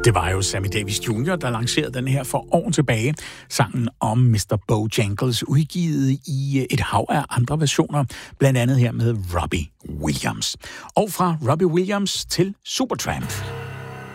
Det var jo Sammy Davis Jr., der lancerede den her for år tilbage. Sangen om Mr. Bojangles, udgivet i et hav af andre versioner, blandt andet her med Robbie Williams. Og fra Robbie Williams til Supertramp.